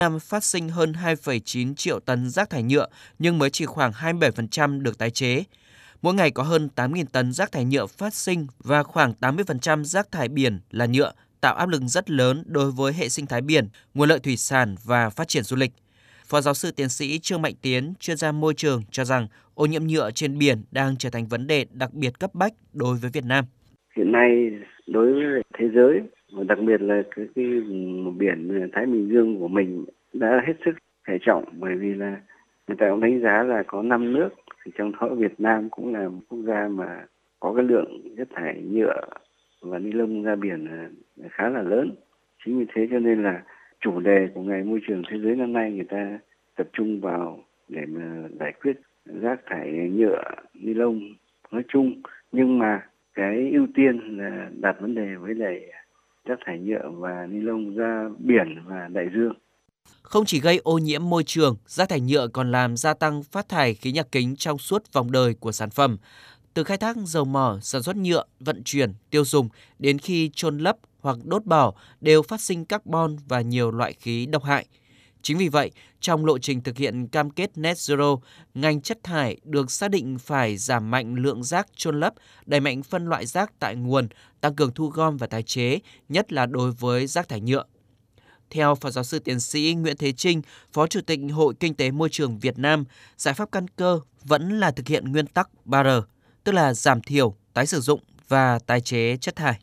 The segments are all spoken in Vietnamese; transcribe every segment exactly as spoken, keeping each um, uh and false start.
năm phát sinh hơn hai phẩy chín triệu tấn rác thải nhựa nhưng mới chỉ khoảng hai mươi bảy phần trăm được tái chế. Mỗi ngày có hơn tám nghìn tấn rác thải nhựa phát sinh và khoảng tám mươi phần trăm rác thải biển là nhựa, tạo áp lực rất lớn đối với hệ sinh thái biển, nguồn lợi thủy sản và phát triển du lịch. Phó giáo sư tiến sĩ Trương Mạnh Tiến, chuyên gia môi trường cho rằng ô nhiễm nhựa trên biển đang trở thành vấn đề đặc biệt cấp bách đối với Việt Nam. Hiện nay đối với thế giới, và đặc biệt là cái, cái biển Thái Bình Dương của mình đã hết sức hệ trọng, bởi vì là người ta cũng đánh giá là có năm nước, thì trong đó Việt Nam cũng là một quốc gia mà có cái lượng chất thải nhựa và ni lông ra biển khá là lớn. Chính vì thế cho nên là chủ đề của Ngày Môi trường Thế giới năm nay người ta tập trung vào để mà giải quyết rác thải nhựa, ni lông nói chung, nhưng mà cái ưu tiên là đặt vấn đề với lại rác thải nhựa và ni lông ra biển và đại dương. Không chỉ gây ô nhiễm môi trường, rác thải nhựa còn làm gia tăng phát thải khí nhà kính trong suốt vòng đời của sản phẩm. Từ khai thác dầu mỏ, sản xuất nhựa, vận chuyển, tiêu dùng đến khi chôn lấp hoặc đốt bỏ đều phát sinh carbon và nhiều loại khí độc hại. Chính vì vậy, trong lộ trình thực hiện cam kết Net Zero, ngành chất thải được xác định phải giảm mạnh lượng rác chôn lấp, đẩy mạnh phân loại rác tại nguồn, tăng cường thu gom và tái chế, nhất là đối với rác thải nhựa. Theo Phó Giáo sư Tiến sĩ Nguyễn Thế Trinh, Phó Chủ tịch Hội Kinh tế Môi trường Việt Nam, giải pháp căn cơ vẫn là thực hiện nguyên tắc ba R, tức là giảm thiểu, tái sử dụng và tái chế chất thải.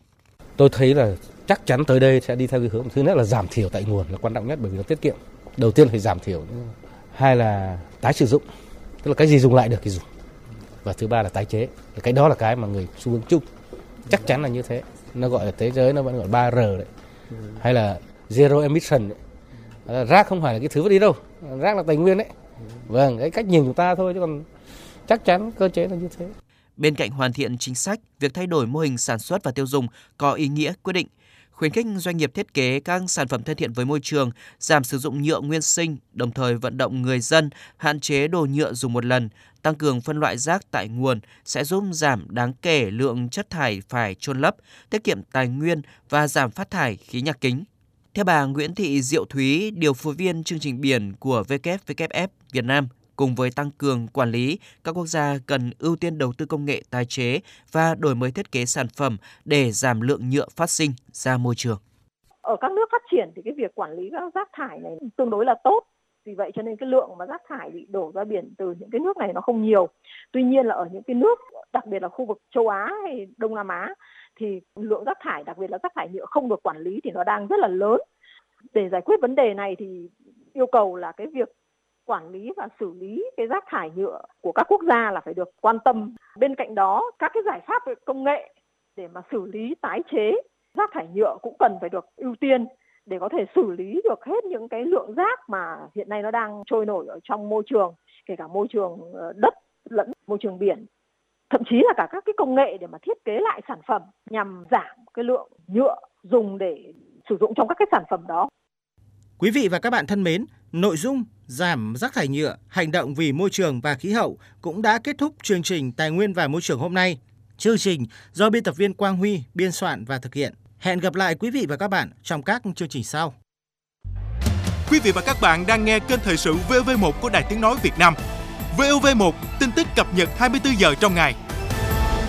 Tôi thấy là chắc chắn tới đây sẽ đi theo cái hướng thứ nhất là giảm thiểu tại nguồn là quan trọng nhất, bởi vì nó tiết kiệm. Đầu tiên phải giảm thiểu, hai là tái sử dụng, tức là cái gì dùng lại được thì dùng, và thứ ba là tái chế. Cái đó là cái mà người xu hướng chung chắc chắn là như thế. Nó gọi là thế giới nó vẫn gọi ba R đấy, hay là zero emission đấy. Rác không phải là cái thứ vứt đi đâu, rác là tài nguyên đấy. Vâng, cái cách nhìn của ta thôi chứ còn chắc chắn cơ chế là như thế. Bên cạnh hoàn thiện chính sách, việc thay đổi mô hình sản xuất và tiêu dùng có ý nghĩa quyết định. Khuyến khích doanh nghiệp thiết kế các sản phẩm thân thiện với môi trường, giảm sử dụng nhựa nguyên sinh, đồng thời vận động người dân hạn chế đồ nhựa dùng một lần, tăng cường phân loại rác tại nguồn sẽ giúp giảm đáng kể lượng chất thải phải chôn lấp, tiết kiệm tài nguyên và giảm phát thải khí nhà kính. Theo bà Nguyễn Thị Diệu Thúy, điều phối viên chương trình biển của W W F Việt Nam, cùng với tăng cường quản lý, các quốc gia cần ưu tiên đầu tư công nghệ tái chế và đổi mới thiết kế sản phẩm để giảm lượng nhựa phát sinh ra môi trường. Ở các nước phát triển thì cái việc quản lý các rác thải này tương đối là tốt. Vì vậy cho nên cái lượng mà rác thải bị đổ ra biển từ những cái nước này nó không nhiều. Tuy nhiên là ở những cái nước, đặc biệt là khu vực châu Á hay Đông Nam Á, thì lượng rác thải, đặc biệt là rác thải nhựa không được quản lý thì nó đang rất là lớn. Để giải quyết vấn đề này thì yêu cầu là cái việc quản lý và xử lý cái rác thải nhựa của các quốc gia là phải được quan tâm. Bên cạnh đó, các cái giải pháp về công nghệ để mà xử lý tái chế rác thải nhựa cũng cần phải được ưu tiên để có thể xử lý được hết những cái lượng rác mà hiện nay nó đang trôi nổi ở trong môi trường, kể cả môi trường đất lẫn môi trường biển. Thậm chí là cả các cái công nghệ để mà thiết kế lại sản phẩm nhằm giảm cái lượng nhựa dùng để sử dụng trong các cái sản phẩm đó. Quý vị và các bạn thân mến, nội dung giảm rác thải nhựa, hành động vì môi trường và khí hậu cũng đã kết thúc chương trình Tài nguyên và Môi trường hôm nay. Chương trình do biên tập viên Quang Huy biên soạn và thực hiện. Hẹn gặp lại quý vị và các bạn trong các chương trình sau. Quý vị và các bạn đang nghe kênh thời sự vê o vê một của Đài Tiếng nói Việt Nam. vê o vê một, tin tức cập nhật hai mươi tư giờ trong ngày.